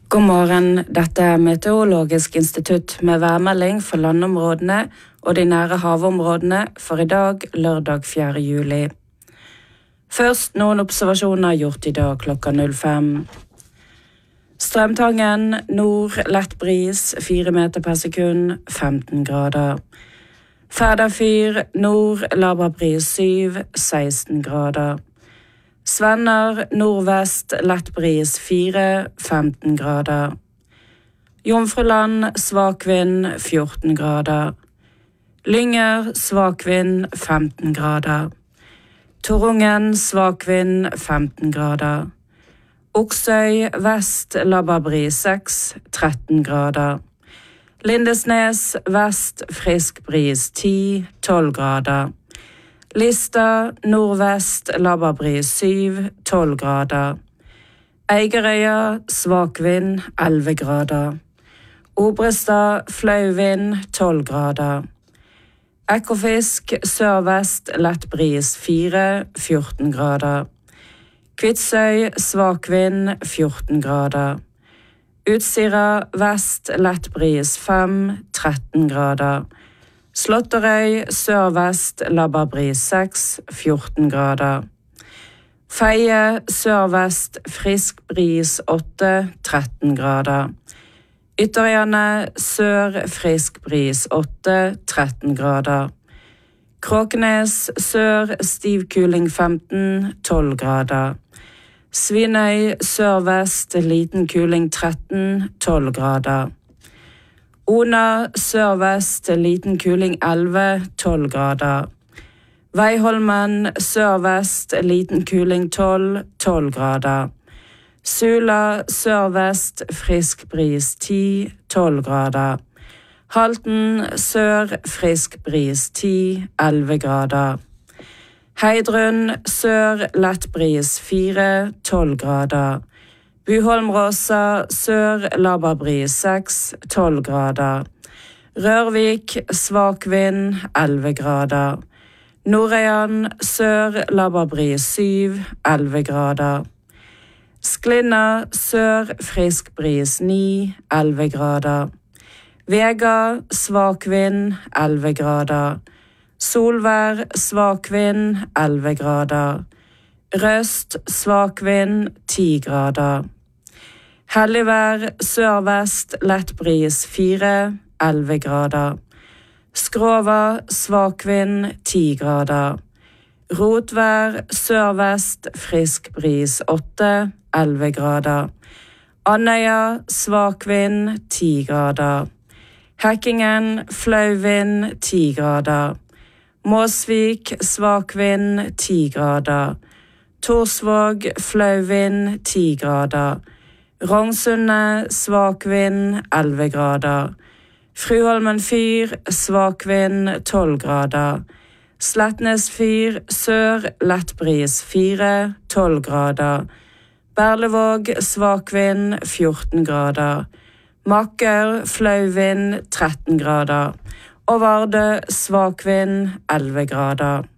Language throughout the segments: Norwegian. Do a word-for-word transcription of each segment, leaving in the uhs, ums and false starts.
God morgen, dette er Meteorologisk institutt med værmelding for landområdene og de nære havområdene for i dag, lørdag fjerde juli. Først noen observasjoner gjort i dag klokka null fem. Strømtangen, nord, lett bris, fire meter per sekund, femten grader. Færderfyr, nord, laber bris syv, seksten grader. Svenner, nordvest, lett bris fire, femten grader. Jomfruland, svak vind, fjorten grader. Lynger, svak vind, femten grader. Torungen, svak vind, femten grader. Oksøy, vest, labber bris seks, tretten grader. Lindesnes, vest, frisk bris ti, tolv grader. Lista, nordvest, labber bris syv, tolv grader. Eigerøya, svak vind, elleve grader. Obrestad, flau vind, tolv grader. Ekofisk, sørvest, lett bris fire, fjorten grader. Kvitsøy, svak vind, fjorten grader. Utsira, vest, lett bris fem, tretten grader. Slåtterøy, sørvest, labber bris seks, fjorten grader. Feie, sørvest, frisk bris åtte, tretten grader. Ytterøyane, sør, frisk bris åtte, tretten grader. Kråkenes, sør, stiv kuling femten, tolv grader. Svinøy, sørvest, liten kuling tretten, tolv grader. Ona, sørvest, liten kuling elleve, tolv grader. Veiholmen, sørvest, liten kuling tolv, tolv grader. Sula, sørvest, frisk bris ti, tolv grader. Halten, sør, frisk bris ti, elleve grader. Heidrun, sør, lett bris fire, tolv grader. Buholmråsa, sør, labber bris seks, tolv grader. Rørvik, svak vind, elleve grader. Nordøyan, sør, labber bris syv, elleve grader. Sklinna, sør, frisk bris ni, elleve grader. Vega, svak vind, elleve grader. Solvær, svak vind, elleve grader. Røst, svak vind, ti grader. Helligvær, sørvest, lett bris fire, elleve grader. Skrova, svak vind, ti grader. Rotvær, sørvest, frisk bris åtte, elleve grader. Andøya, svak vind, ti grader. Hekkingen, flau vind, ti grader. Måsvik, svak vind, ti grader. Torsvåg, flau vind, ti grader. Rongsundet, svak vind, elleve grader. Fruholmen fyr, svak vind, tolv grader. Slettnes fyr, sør, lett bris fire, tolv grader. Berlevåg, svak vind, fjorten grader. Makker, flau vind, tretten grader. Og Vardø, svak vind, elleve grader.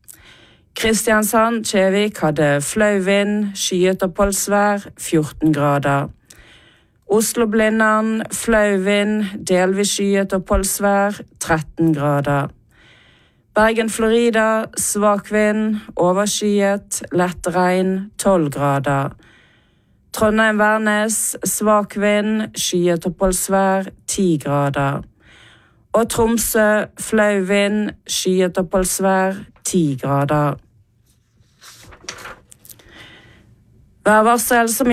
Kristiansand, Kjevik hadde flau vind, skyet oppholdsvær, fjorten grader. Oslo-Blindern, flau vind, delvis skyet oppholdsvær, tretten grader. Bergen-Florida, svak vind, overskyet, lett regn, tolv grader. Trondheim-Værnes, svak vind, skyet oppholdsvær, ti grader. Og Tromsø, flau vind, skyet oppholdsvær, ti grader. Værvarsel som